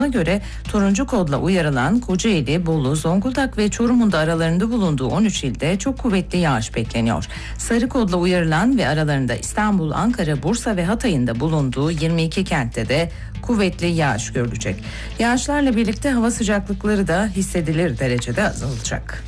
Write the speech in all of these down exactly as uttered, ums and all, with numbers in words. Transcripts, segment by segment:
göre turuncu kodla uyarılan Kocaeli, Bolu, Zonguldak ve Çorum'un da aralarında bulunduğu on üç ilde çok kuvvetli yağış bekleniyor. Sarı kodla uyarılan ve aralarında İstanbul, Ankara, Bursa ve Hatay'ın da bulunduğu yirmi iki kentte de kuvvetli yağış görülecek. Yağışlarla birlikte hava sıcaklıkları da hissedilir derecede azalacak.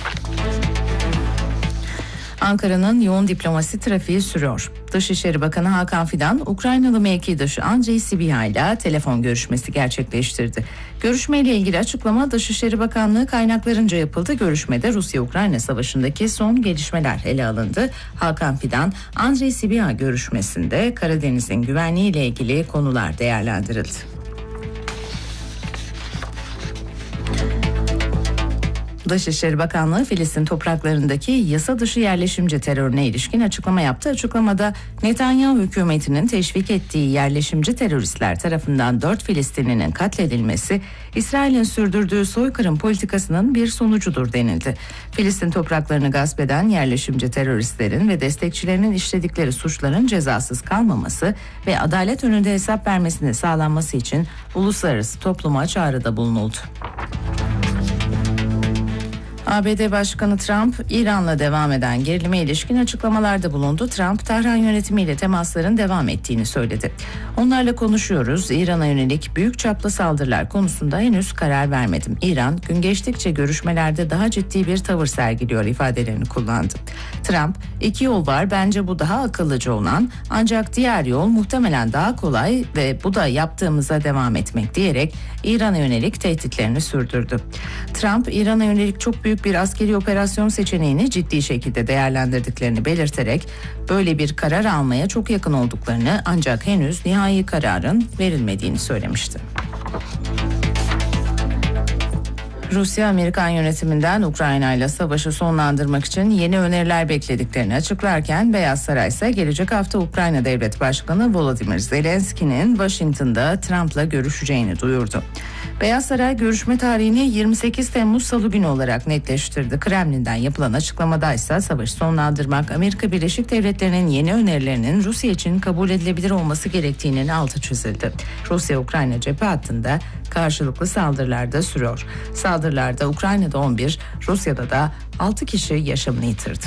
Ankara'nın yoğun diplomasi trafiği sürüyor. Dışişleri Bakanı Hakan Fidan, Ukraynalı mevkidaşı Andrei Sybiha ile telefon görüşmesi gerçekleştirdi. Görüşmeyle ilgili açıklama Dışişleri Bakanlığı kaynaklarınca yapıldı. Görüşmede Rusya-Ukrayna savaşındaki son gelişmeler ele alındı. Hakan Fidan, Andrei Sybiha görüşmesinde Karadeniz'in güvenliği ile ilgili konular değerlendirildi. Dışişleri Bakanlığı Filistin topraklarındaki yasa dışı yerleşimci terörüne ilişkin açıklama yaptı. Açıklamada Netanyahu hükümetinin teşvik ettiği yerleşimci teröristler tarafından dört Filistinlinin katledilmesi, İsrail'in sürdürdüğü soykırım politikasının bir sonucudur denildi. Filistin topraklarını gasp eden yerleşimci teröristlerin ve destekçilerinin işledikleri suçların cezasız kalmaması ve adalet önünde hesap vermesini sağlanması için uluslararası topluma çağrıda bulunuldu. A B D Başkanı Trump, İran'la devam eden gerilime ilişkin açıklamalarda bulundu. Trump, Tahran yönetimiyle temasların devam ettiğini söyledi. Onlarla konuşuyoruz. İran'a yönelik büyük çaplı saldırılar konusunda henüz karar vermedim. İran, gün geçtikçe görüşmelerde daha ciddi bir tavır sergiliyor ifadelerini kullandı. Trump, iki yol var, bence bu daha akıllıca olan, ancak diğer yol muhtemelen daha kolay ve bu da yaptığımıza devam etmek diyerek İran'a yönelik tehditlerini sürdürdü. Trump, İran'a yönelik çok büyük bir askeri operasyon seçeneğini ciddi şekilde değerlendirdiklerini belirterek böyle bir karar almaya çok yakın olduklarını ancak henüz nihai kararın verilmediğini söylemişti. Rusya, Amerikan yönetiminden Ukrayna ile savaşı sonlandırmak için yeni öneriler beklediklerini açıklarken Beyaz Saray ise gelecek hafta Ukrayna Devlet Başkanı Volodymyr Zelenski'nin Washington'da Trump'la görüşeceğini duyurdu. Beyaz Saray görüşme tarihini yirmi sekiz Temmuz Salı günü olarak netleştirdi. Kremlin'den yapılan açıklamada ise savaşı sonlandırmak, Amerika Birleşik Devletleri'nin yeni önerilerinin Rusya için kabul edilebilir olması gerektiğinin altı çizildi. Rusya-Ukrayna cephe hattında karşılıklı saldırılar da sürüyor. Saldırılarda Ukrayna'da on bir, Rusya'da da altı kişi yaşamını yitirdi.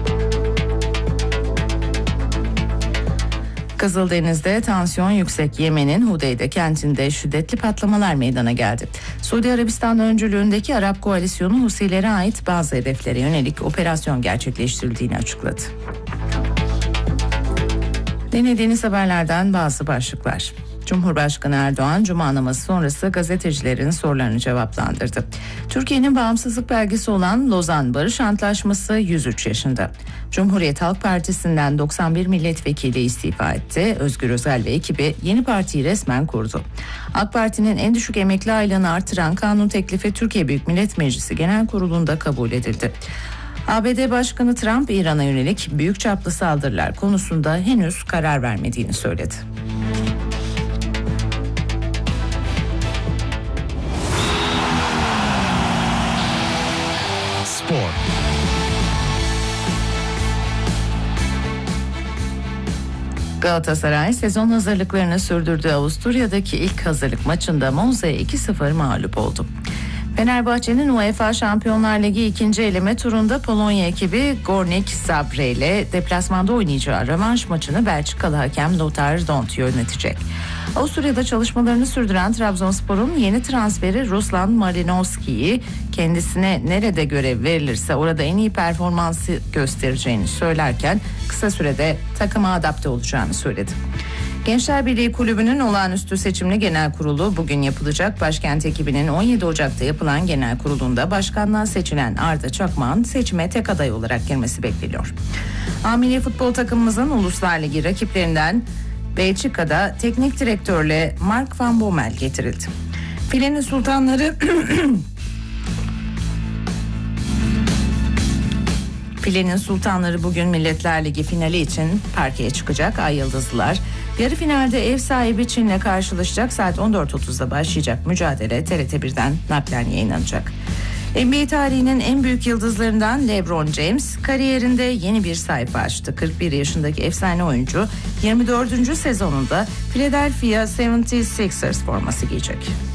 Kızıldeniz'de tansiyon yüksek. Yemen'in Hudeyde kentinde şiddetli patlamalar meydana geldi. Suudi Arabistan öncülüğündeki Arap Koalisyonu Husilere ait bazı hedeflere yönelik operasyon gerçekleştirildiğini açıkladı. Dinlediğiniz haberlerden bazı başlıklar. Cumhurbaşkanı Erdoğan, Cuma namazı sonrası gazetecilerin sorularını cevaplandırdı. Türkiye'nin bağımsızlık belgesi olan Lozan Barış Antlaşması yüz üç yaşında. Cumhuriyet Halk Partisi'nden doksan bir milletvekili istifa etti. Özgür Özel ve ekibi yeni partiyi resmen kurdu. AK Parti'nin en düşük emekli aylığını artıran kanun teklifi Türkiye Büyük Millet Meclisi Genel Kurulu'nda kabul edildi. A B D Başkanı Trump, İran'a yönelik büyük çaplı saldırılar konusunda henüz karar vermediğini söyledi. Galatasaray sezon hazırlıklarını sürdürdüğü Avusturya'daki ilk hazırlık maçında Monza'ya iki sıfır mağlup oldu. Fenerbahçe'nin UEFA Şampiyonlar Ligi ikinci eleme turunda Polonya ekibi Górnik Zabrze ile deplasmanda oynayacağı rövanş maçını Belçikalı hakem Lothar Dont yönetecek. Avusturya'da çalışmalarını sürdüren Trabzonspor'un yeni transferi Ruslan Malinovski'yi kendisine nerede görev verilirse orada en iyi performansı göstereceğini söylerken kısa sürede takıma adapte olacağını söyledi. Gençler Birliği Kulübü'nün olağanüstü seçimli genel kurulu bugün yapılacak. Başkent ekibinin on yedi Ocak'ta yapılan genel kurulunda başkanlığa seçilen Arda Çakmak'ın seçime tek aday olarak girmesi bekleniyor. A Milli futbol takımımızın Uluslar Ligi rakiplerinden Belçika'da teknik direktörle Mark van Bommel getirildi. Filenin sultanları Filenin sultanları bugün Milletler Ligi finali için parkeye çıkacak. Ay Yıldızlılar yarı finalde ev sahibi Çin'le karşılaşacak. Saat on dört otuzda başlayacak mücadele T R T birden naklen yayınlanacak. N B A tarihinin en büyük yıldızlarından LeBron James kariyerinde yeni bir sayfa açtı. kırk bir yaşındaki efsane oyuncu yirmi dördüncü sezonunda Philadelphia yetmiş altı ers forması giyecek.